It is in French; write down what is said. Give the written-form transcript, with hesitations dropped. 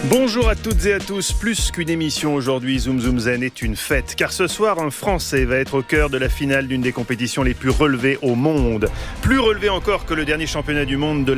Bonjour à toutes et à tous. Plus qu'une émission aujourd'hui, Zoom Zoom Zen est une fête. Car ce soir, un Français va être au cœur de la finale d'une des compétitions les plus relevées au monde. Plus relevée encore que le dernier championnat du monde de